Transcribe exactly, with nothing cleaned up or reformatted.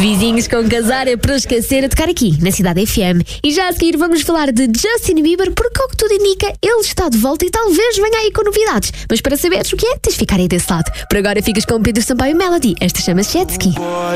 Vizinhos com casar é para esquecer a tocar aqui, na Cidade F M. E já a seguir vamos falar de Justin Bieber, porque ao que tudo indica, ele está de volta e talvez venha aí com novidades. Mas para saberes o que é, tens de ficar aí desse lado. Por agora ficas com o Pedro Sampaio Melody. Esta chama-se Jet Ski.